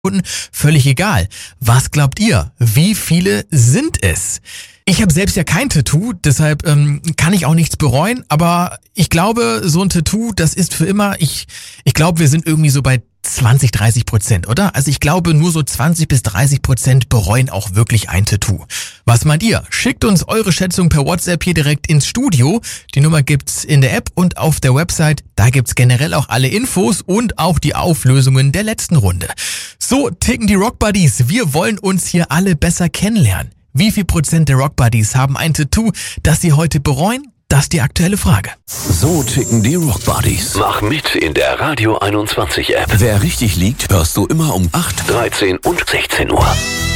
völlig egal. Was glaubt ihr? Wie viele sind es? Ich habe selbst ja kein Tattoo, deshalb kann ich auch nichts bereuen, aber ich glaube, so ein Tattoo, das ist für immer, ich glaube, wir sind irgendwie so bei 20-30%, oder? Also ich glaube, nur so 20-30% bereuen auch wirklich ein Tattoo. Was meint ihr? Schickt uns eure Schätzung per WhatsApp hier direkt ins Studio. Die Nummer gibt's in der App und auf der Website. Da gibt's generell auch alle Infos und auch die Auflösungen der letzten Runde. So ticken die Rock Buddies. Wir wollen uns hier alle besser kennenlernen. Wie viel Prozent der Rock Buddies haben ein Tattoo, das sie heute bereuen? Das ist die aktuelle Frage. So ticken die Rock Buddies. Mach mit in der Radio 21 App. Wer richtig liegt, hörst du immer um 8, 13 und 16 Uhr.